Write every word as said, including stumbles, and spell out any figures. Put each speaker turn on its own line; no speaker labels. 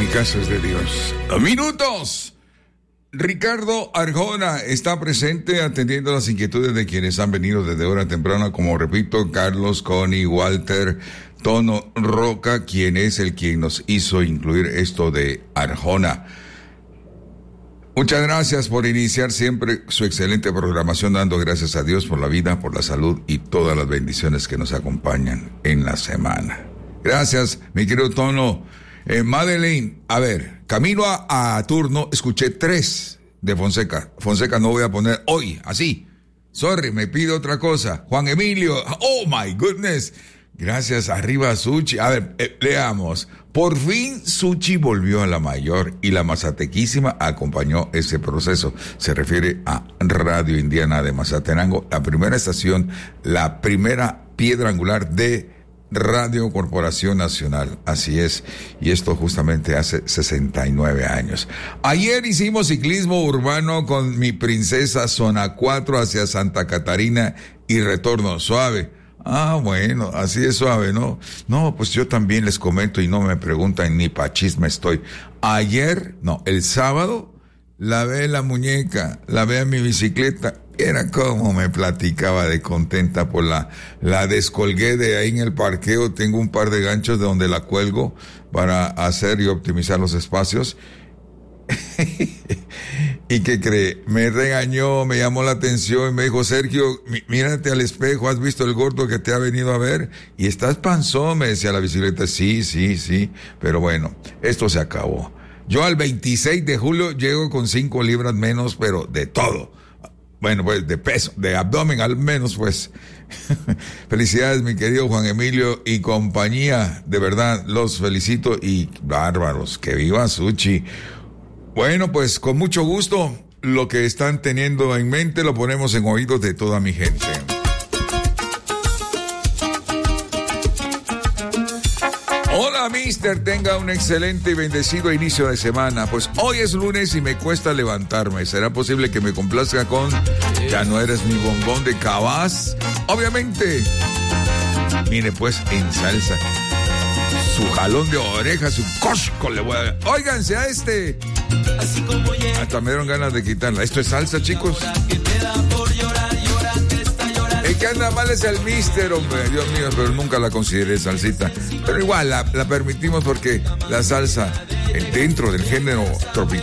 Mi casa es de Dios. Minutos. Ricardo Arjona está presente atendiendo las inquietudes de quienes han venido desde hora temprana, como repito, Carlos, Connie, Walter, Tono Roca, quien es el quien nos hizo incluir esto de Arjona. Muchas gracias por iniciar siempre su excelente programación, dando gracias a Dios por la vida, por la salud y todas las bendiciones que nos acompañan en la semana. Gracias, mi querido Tono. Eh, Madeleine, a ver, camino a, a turno, escuché tres de Fonseca. Fonseca no voy a poner hoy, así. Sorry, me pide otra cosa. Juan Emilio, oh my goodness. Gracias, arriba Suchi. A ver, eh, leamos. Por fin Suchi volvió a la mayor y la Mazatequísima acompañó ese proceso. Se refiere a Radio Indiana de Mazatenango, la primera estación, la primera piedra angular de Radio Corporación Nacional, así es, y esto justamente hace sesenta y nueve años. Ayer hicimos ciclismo urbano con mi princesa Zona cuatro hacia Santa Catarina y retorno suave. Ah, bueno, así es suave, ¿no? No, pues yo también les comento y no me preguntan ni pa' chisme estoy. Ayer, no, el sábado, lavé la muñeca, lavé mi bicicleta. Era como me platicaba de contenta por la, la descolgué de ahí en el parqueo. Tengo un par de ganchos de donde la cuelgo para hacer y optimizar los espacios. ¿Y qué cree? Me regañó, me llamó la atención y me dijo, Sergio, mí, mírate al espejo, ¿has visto el gordo que te ha venido a ver? Y estás panzón, me decía la bicicleta. Sí, sí, sí, pero bueno, esto se acabó. Yo al veintiséis de julio llego con cinco libras menos, pero de todo. Bueno, pues de peso, de abdomen al menos, pues. Felicidades, mi querido Juan Emilio y compañía. De verdad, los felicito y bárbaros. Que viva Suchi. Bueno, pues con mucho gusto, lo que están teniendo en mente lo ponemos en oídos de toda mi gente. Hola, mister, tenga un excelente y bendecido inicio de semana. Pues hoy es lunes y me cuesta levantarme. ¿Será posible que me complazca con Ya no eres mi bombón de Cabaz? Obviamente. Mire, pues, en salsa. Su jalón de orejas, su cosco le voy a dar. Óiganse a este. Hasta me dieron ganas de quitarla. Esto es salsa, chicos. El que anda mal es el mister, hombre, Dios mío, pero nunca la consideré salsita. Pero igual la, la permitimos porque la salsa, dentro del género tropical,